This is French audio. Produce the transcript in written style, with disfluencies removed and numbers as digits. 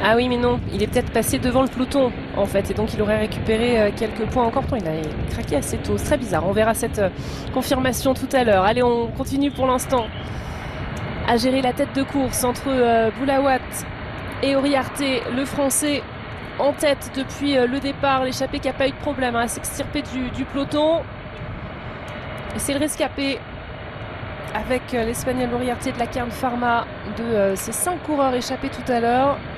Ah oui, mais non, il est peut-être passé devant le peloton, en fait, et donc il aurait récupéré quelques points encore. Il a craqué assez tôt, c'est très bizarre. On verra cette confirmation tout à l'heure. Allez, on continue pour l'instant à gérer la tête de course entre Boulawat et Oriarte, le Français en tête depuis le départ. L'échappée qui n'a pas eu de problème à s'extirper du peloton. Et c'est le rescapé avec l'Espagnol Oriarte de la Cairn Pharma de ces 5 coureurs échappés tout à l'heure.